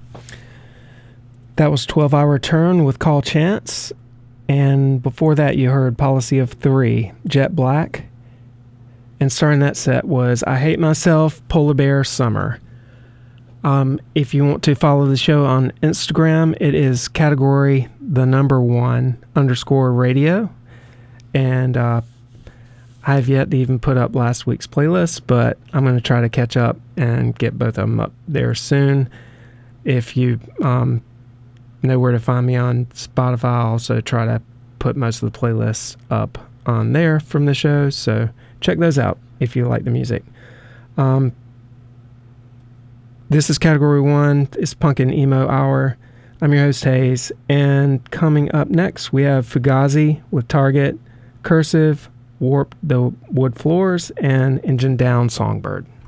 That was 12-Hour Turn with Call Chance. And before that, you heard Policy of Three, Jet Black. And starting that set was I Hate Myself, Polar Bear, Summer. If you want to follow the show on Instagram, it is category _1_radio. And I've yet to even put up last week's playlist, but I'm going to try to catch up and get both of them up there soon. If you know where to find me on Spotify, I'll also try to put most of the playlists up on there from the show, so check those out if you like the music. This is Category 1. It's Punk and Emo Hour. I'm your host, Hayes, and coming up next, we have Fugazi with Target, Cursive, Warp the Wood Floors, and Engine Down Songbird.